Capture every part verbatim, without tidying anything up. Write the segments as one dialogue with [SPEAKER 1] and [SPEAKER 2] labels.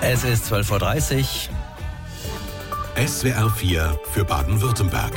[SPEAKER 1] Es ist zwölf Uhr dreißig.
[SPEAKER 2] S W R vier für Baden-Württemberg.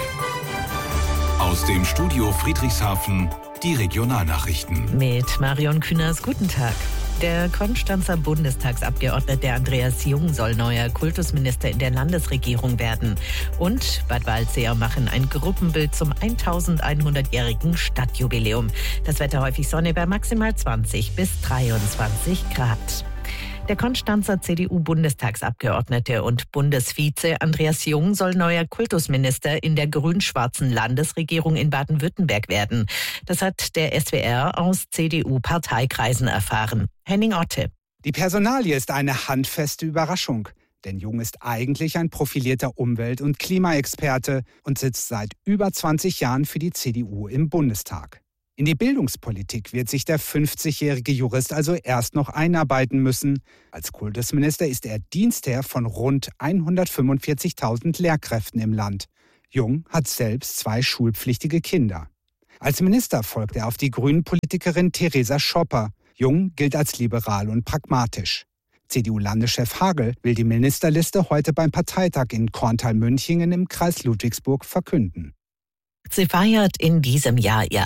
[SPEAKER 2] Aus dem Studio Friedrichshafen die Regionalnachrichten.
[SPEAKER 3] Mit Marion Künast, guten Tag. Der Konstanzer Bundestagsabgeordnete Andreas Jung soll neuer Kultusminister in der Landesregierung werden. Und Bad Waldsee machen ein Gruppenbild zum eintausendeinhundertjährigen Stadtjubiläum. Das Wetter häufig Sonne bei maximal zwanzig bis dreiundzwanzig Grad. Der Konstanzer C D U-Bundestagsabgeordnete und Bundesvize Andreas Jung soll neuer Kultusminister in der grün-schwarzen Landesregierung in Baden-Württemberg werden. Das hat der S W R aus C D U-Parteikreisen erfahren. Henning Otte.
[SPEAKER 4] Die Personalie ist eine handfeste Überraschung. Denn Jung ist eigentlich ein profilierter Umwelt- und Klimaexperte und sitzt seit über zwanzig Jahren für die C D U im Bundestag. In die Bildungspolitik wird sich der fünfzigjährige Jurist also erst noch einarbeiten müssen. Als Kultusminister ist er Dienstherr von rund hundertfünfundvierzigtausend Lehrkräften im Land. Jung hat selbst zwei schulpflichtige Kinder. Als Minister folgt er auf die Grünen-Politikerin Theresa Schopper. Jung gilt als liberal und pragmatisch. C D U-Landeschef Hagel will die Ministerliste heute beim Parteitag in Korntal-Münchingen im Kreis Ludwigsburg verkünden.
[SPEAKER 3] Sie feiert in diesem Jahr ihr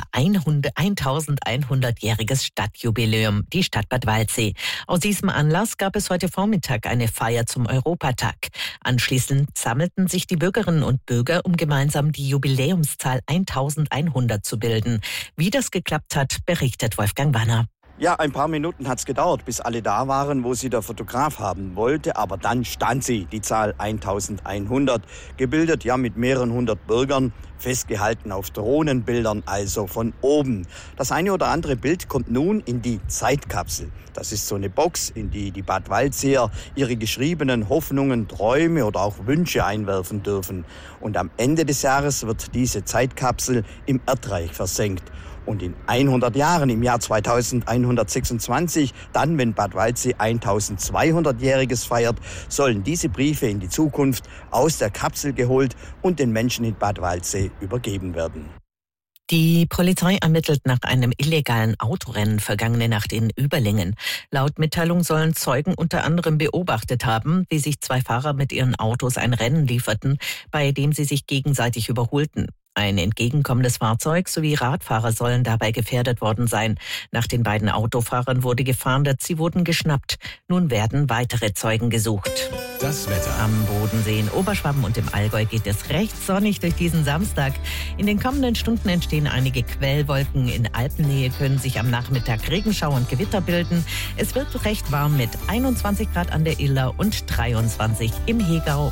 [SPEAKER 3] eintausendeinhundertjähriges Stadtjubiläum, die Stadt Bad Waldsee. Aus diesem Anlass gab es heute Vormittag eine Feier zum Europatag. Anschließend sammelten sich die Bürgerinnen und Bürger, um gemeinsam die Jubiläumszahl eintausendeinhundert zu bilden. Wie das geklappt hat, berichtet Wolfgang Wanner.
[SPEAKER 5] Ja, ein paar Minuten hat's gedauert, bis alle da waren, wo sie der Fotograf haben wollte. Aber dann stand sie, die Zahl eintausendeinhundert, gebildet ja mit mehreren hundert Bürgern, festgehalten auf Drohnenbildern, also von oben. Das eine oder andere Bild kommt nun in die Zeitkapsel. Das ist so eine Box, in die die Bad Waldseer ihre geschriebenen Hoffnungen, Träume oder auch Wünsche einwerfen dürfen. Und am Ende des Jahres wird diese Zeitkapsel im Erdreich versenkt. Und in hundert Jahren, im Jahr zweitausendeinhundertsechsundzwanzig, dann, wenn Bad Waldsee eintausendzweihundertjähriges feiert, sollen diese Briefe in die Zukunft aus der Kapsel geholt und den Menschen in Bad Waldsee übergeben werden.
[SPEAKER 3] Die Polizei ermittelt nach einem illegalen Autorennen vergangene Nacht in Überlingen. Laut Mitteilung sollen Zeugen unter anderem beobachtet haben, wie sich zwei Fahrer mit ihren Autos ein Rennen lieferten, bei dem sie sich gegenseitig überholten. Ein entgegenkommendes Fahrzeug sowie Radfahrer sollen dabei gefährdet worden sein. Nach den beiden Autofahrern wurde gefahndet, sie wurden geschnappt. Nun werden weitere Zeugen gesucht.
[SPEAKER 2] Das Wetter.
[SPEAKER 3] Am Bodensee in Oberschwaben und im Allgäu geht es recht sonnig durch diesen Samstag. In den kommenden Stunden entstehen einige Quellwolken. In Alpennähe können sich am Nachmittag Regenschauer und Gewitter bilden. Es wird recht warm mit einundzwanzig Grad an der Iller und dreiundzwanzig im Hegau.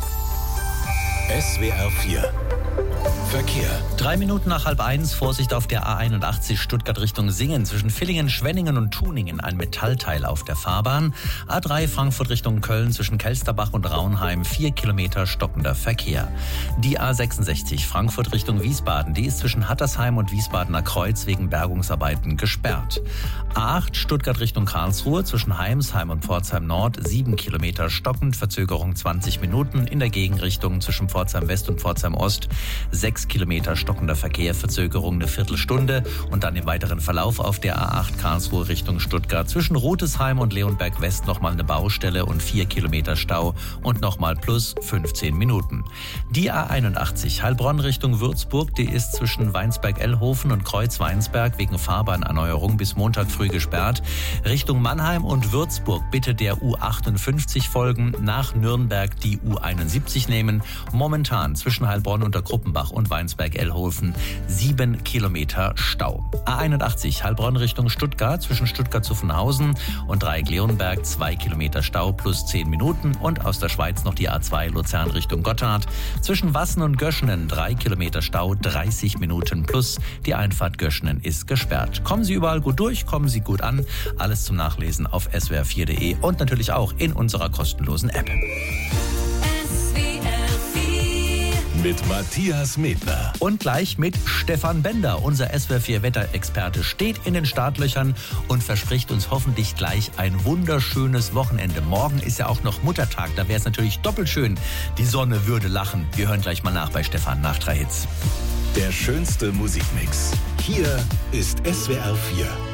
[SPEAKER 2] S W R vier Verkehr.
[SPEAKER 1] Drei Minuten nach halb eins, Vorsicht auf der A einundachtzig Stuttgart Richtung Singen. Zwischen Villingen, Schwenningen und Tuningen ein Metallteil auf der Fahrbahn. A drei Frankfurt Richtung Köln zwischen Kelsterbach und Raunheim, vier Kilometer stockender Verkehr. Die A sechsundsechzig Frankfurt Richtung Wiesbaden, die ist zwischen Hattersheim und Wiesbadener Kreuz wegen Bergungsarbeiten gesperrt. A acht Stuttgart Richtung Karlsruhe zwischen Heimsheim und Pforzheim Nord, sieben Kilometer stockend, Verzögerung zwanzig Minuten. In der Gegenrichtung zwischen Pforzheim West und Pforzheim Ost, sechs Kilometer stockender Verkehr, Verzögerung eine Viertelstunde. Und dann im weiteren Verlauf auf der A acht Karlsruhe Richtung Stuttgart zwischen Rutesheim und Leonberg West nochmal eine Baustelle und vier Kilometer Stau und nochmal plus fünfzehn Minuten. Die A einundachtzig Heilbronn Richtung Würzburg, die ist zwischen Weinsberg-Ellhofen und Kreuz-Weinsberg wegen Fahrbahnerneuerung bis Montag früh gesperrt. Richtung Mannheim und Würzburg bitte der U achtundfünfzig folgen, nach Nürnberg die U einundsiebzig nehmen. Momentan zwischen Heilbronn und der Kruppenbach und Weinsberg-Ellhofen sieben Kilometer Stau. A einundachtzig Heilbronn Richtung Stuttgart zwischen Stuttgart-Zuffenhausen und Dreieck-Leonberg zwei Kilometer Stau plus zehn Minuten. Und aus der Schweiz noch die A zwei Luzern Richtung Gotthard zwischen Wassen und Göschenen drei Kilometer Stau, dreißig Minuten plus. Die Einfahrt Göschenen ist gesperrt. Kommen Sie überall gut durch, kommen Sie gut an. Alles zum Nachlesen auf s w r vier punkt de und natürlich auch in unserer kostenlosen App.
[SPEAKER 2] Mit Matthias Medler.
[SPEAKER 1] Und gleich mit Stefan Bender. Unser S W R vier Wetterexperte steht in den Startlöchern und verspricht uns hoffentlich gleich ein wunderschönes Wochenende. Morgen ist ja auch noch Muttertag. Da wäre es natürlich doppelt schön. Die Sonne würde lachen. Wir hören gleich mal nach bei Stefan nach drei Hits.
[SPEAKER 2] Der schönste Musikmix. Hier ist S W R vier.